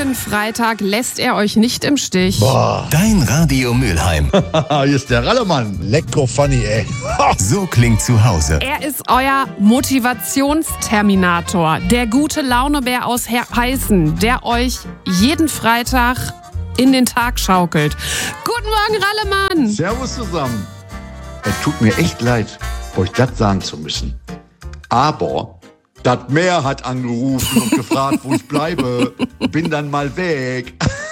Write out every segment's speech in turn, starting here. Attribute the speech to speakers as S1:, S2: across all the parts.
S1: Jeden Freitag lässt er euch nicht im Stich.
S2: Boah.
S3: Dein Radio Mülheim.
S2: Hier ist der Rallemann. Lecker funny, ey.
S3: So klingt zu Hause.
S1: Er ist euer Motivationsterminator, der gute Launebär aus Heißen, der euch jeden Freitag in den Tag schaukelt. Guten Morgen, Rallemann!
S2: Servus zusammen. Es tut mir echt leid, euch das sagen zu müssen. Aber das Meer hat angerufen und gefragt, wo ich bleibe. Bin dann mal weg.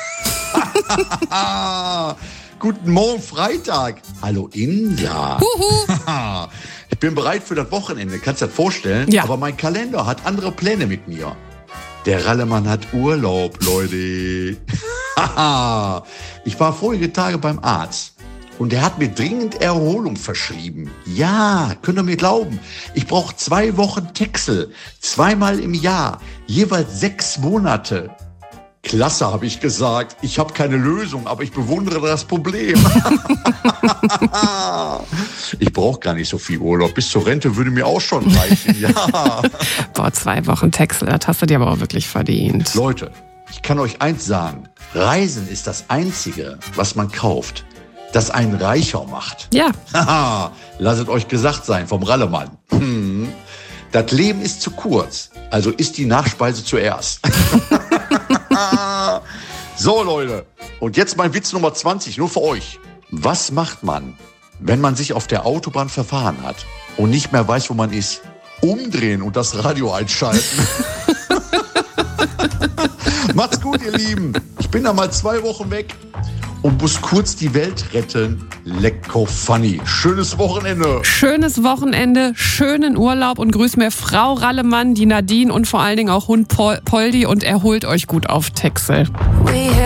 S2: Guten Morgen, Freitag. Hallo, Insa. Ich bin bereit für das Wochenende. Kannst du das vorstellen?
S1: Ja.
S2: Aber mein Kalender hat andere Pläne mit mir. Der Rallemann hat Urlaub, Leute. Ich war vorige Tage beim Arzt. Und der hat mir dringend Erholung verschrieben. Ja, könnt ihr mir glauben. Ich brauche 2 Wochen Texel. 2-mal im Jahr. Jeweils 6 Monate. Klasse, habe ich gesagt. Ich habe keine Lösung, aber ich bewundere das Problem. Ich brauche gar nicht so viel Urlaub. Bis zur Rente würde mir auch schon reichen. Ja.
S1: Boah, 2 Wochen Texel, das hast du dir aber auch wirklich verdient.
S2: Leute, ich kann euch eins sagen. Reisen ist das Einzige, was man kauft, das einen reicher macht.
S1: Ja.
S2: Haha, lasst euch gesagt sein vom Rallemann. Das Leben ist zu kurz, also isst die Nachspeise zuerst. So, Leute, und jetzt mein Witz Nummer 20, nur für euch. Was macht man, wenn man sich auf der Autobahn verfahren hat und nicht mehr weiß, wo man ist? Umdrehen und das Radio einschalten. Macht's gut, ihr Lieben. Ich bin da mal 2 Wochen weg und muss kurz die Welt retten. Lecker funny. Schönes Wochenende.
S1: Schönes Wochenende, schönen Urlaub und grüß mir Frau Rallemann, die Nadine und vor allen Dingen auch Hund Poldi und erholt euch gut auf Texel.